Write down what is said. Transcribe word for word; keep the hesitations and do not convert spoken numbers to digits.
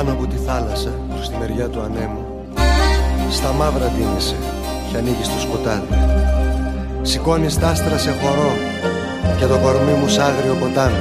πάνω από τη θάλασσα προς τη μεριά του ανέμου. Στα μαύρα ντύνεσαι κι ανοίγεις το σκοτάδι. Σηκώνεις τ' άστρα σε χορό και το κορμί μου σ' άγριο ποτάμι.